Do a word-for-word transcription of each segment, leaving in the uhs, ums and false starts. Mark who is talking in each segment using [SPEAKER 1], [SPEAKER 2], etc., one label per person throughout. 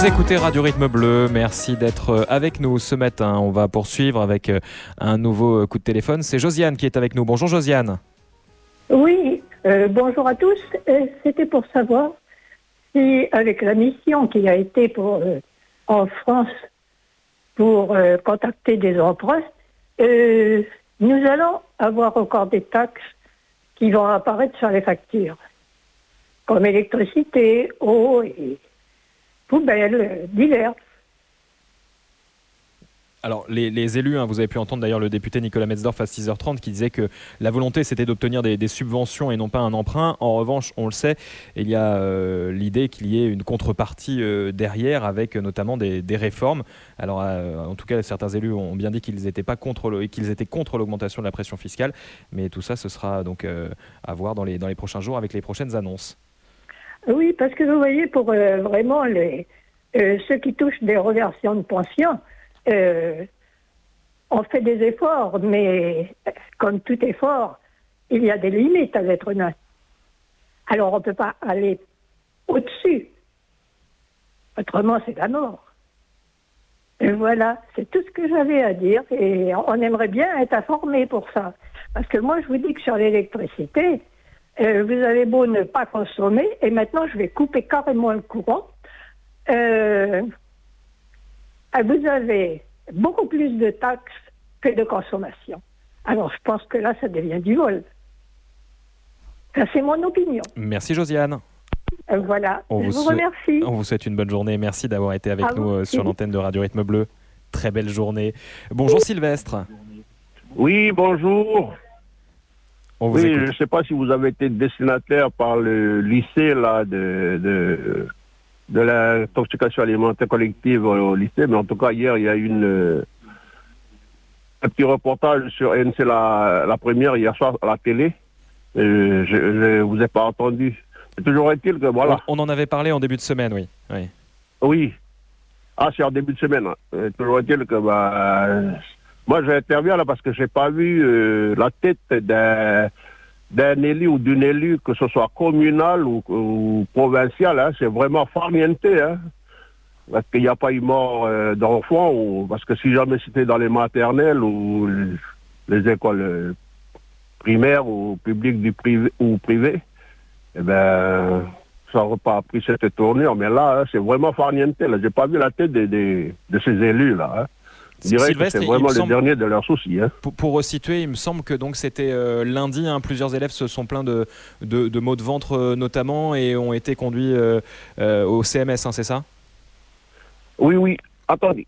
[SPEAKER 1] Vous écoutez Radio Rythme Bleu, merci d'être avec nous ce matin. On va poursuivre avec un nouveau coup de téléphone. C'est Josiane qui est avec nous. Bonjour Josiane.
[SPEAKER 2] Oui, euh, bonjour à tous. Euh, C'était pour savoir si, avec la mission qui a été pour, euh, en France pour euh, contacter des emprunts, euh, nous allons avoir encore des taxes qui vont apparaître sur les factures, comme électricité, eau et poubelles, divers.
[SPEAKER 1] Alors les, les élus, hein, vous avez pu entendre d'ailleurs le député Nicolas Metzdorf à six heures trente qui disait que la volonté c'était d'obtenir des, des subventions et non pas un emprunt. En revanche, on le sait, il y a euh, l'idée qu'il y ait une contrepartie euh, derrière avec euh, notamment des, des réformes. Alors euh, en tout cas, certains élus ont bien dit qu'ils étaient pas contre le, qu'ils étaient contre l'augmentation de la pression fiscale, mais tout ça ce sera donc euh, à voir dans les, dans les prochains jours avec les prochaines annonces.
[SPEAKER 2] Oui, parce que vous voyez, pour euh, vraiment les, euh, ceux qui touchent des reversions de pension, Euh, on fait des efforts, mais comme tout effort, il y a des limites à l'être humain. Alors on ne peut pas aller au-dessus. Autrement, c'est la mort. Et voilà, c'est tout ce que j'avais à dire. Et on aimerait bien être informé pour ça. Parce que moi, je vous dis que sur l'électricité, euh, vous avez beau ne pas consommer, et maintenant, je vais couper carrément le courant. Euh... Vous avez beaucoup plus de taxes que de consommation. Alors, je pense que là, ça devient du vol. Ça, c'est mon opinion.
[SPEAKER 1] Merci Josiane.
[SPEAKER 2] Euh, voilà,
[SPEAKER 1] on
[SPEAKER 2] je
[SPEAKER 1] vous,
[SPEAKER 2] vous
[SPEAKER 1] souhaite,
[SPEAKER 2] remercie.
[SPEAKER 1] on vous souhaite une bonne journée. Merci d'avoir été avec
[SPEAKER 2] à
[SPEAKER 1] nous euh, sur l'antenne de Radio Rythme Bleu. Très belle journée. Bonjour Sylvestre.
[SPEAKER 3] Oui, bonjour.
[SPEAKER 1] On vous
[SPEAKER 3] oui,
[SPEAKER 1] écoute.
[SPEAKER 3] je ne sais pas si vous avez été destinataire par le lycée là, de... de... de l'intoxication alimentaire collective au lycée, mais en tout cas, hier, il y a eu une, euh, un petit reportage sur N C la, la première, hier soir, à la télé. Euh, je ne vous ai pas entendu. Mais toujours est-il que, voilà.
[SPEAKER 1] On, on en avait parlé en début de semaine, oui. Oui.
[SPEAKER 3] Oui. Ah, c'est en début de semaine. Hein. Euh, toujours est-il que, bah, euh, moi, j'interviens là parce que je n'ai pas vu euh, la tête d'un... d'un élu ou d'une élue, que ce soit communal ou, ou provincial, hein, c'est vraiment farniente, hein, parce qu'il n'y a pas eu mort euh, d'enfants, ou, parce que si jamais c'était dans les maternelles ou les, les écoles euh, primaires ou publiques du privé, ou privées, eh ben, ça n'aurait pas pris cette tournure, mais là, hein, c'est vraiment farniente, là, j'ai pas vu la tête des, des, de ces élus-là, hein. Je dirais
[SPEAKER 1] Sylvestre,
[SPEAKER 3] que c'est vraiment le
[SPEAKER 1] semble,
[SPEAKER 3] dernier de leurs soucis. Hein.
[SPEAKER 1] Pour, pour resituer, il me semble que donc c'était euh, lundi, hein, plusieurs élèves se sont plaints de, de, de maux de ventre euh, notamment et ont été conduits euh, euh, au C M S, hein, c'est ça?
[SPEAKER 3] Oui, oui. Attendez.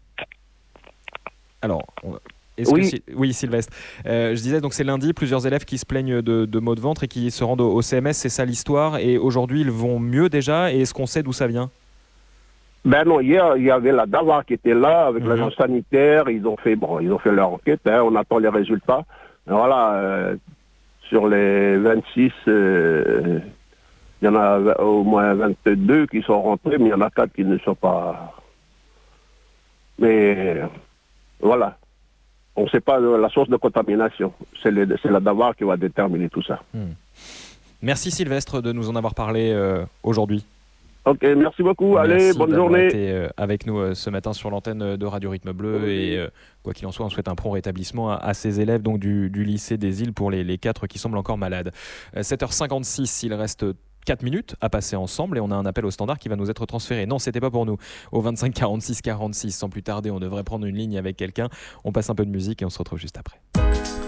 [SPEAKER 1] Alors, est-ce
[SPEAKER 3] oui.
[SPEAKER 1] que, oui, Sylvestre. Euh, je disais donc c'est lundi, plusieurs élèves qui se plaignent de, de maux de ventre et qui se rendent au, au C M S, c'est ça l'histoire. Et aujourd'hui, ils vont mieux déjà. Et est-ce qu'on sait d'où ça vient?
[SPEAKER 3] Ben non, hier, il y avait la DAVAR qui était là, avec
[SPEAKER 1] mmh.
[SPEAKER 3] l'agence sanitaire, ils ont fait, bon, ils ont fait leur enquête, hein, on attend les résultats. Et voilà, euh, sur les vingt-six, euh, il y en a au moins vingt-deux qui sont rentrés, mais il y en a quatre qui ne sont pas... Mais, voilà. On ne sait pas la source de contamination. C'est la DAVAR qui va déterminer tout ça.
[SPEAKER 1] Mmh. Merci Sylvestre de nous en avoir parlé euh, aujourd'hui.
[SPEAKER 3] Ok, merci beaucoup.
[SPEAKER 1] Merci
[SPEAKER 3] Allez, bonne journée.
[SPEAKER 1] Été euh, avec nous euh, ce matin sur l'antenne de Radio Rythme Bleu. Oui. Et euh, quoi qu'il en soit, on souhaite un prompt rétablissement à, à ces élèves donc du, du lycée des Îles pour les, les quatre qui semblent encore malades. Euh, sept heures cinquante-six, il reste quatre minutes à passer ensemble et on a un appel au standard qui va nous être transféré. Non, c'était pas pour nous. Au vingt-cinq quarante-six quarante-six, sans plus tarder, on devrait prendre une ligne avec quelqu'un. On passe un peu de musique et on se retrouve juste après.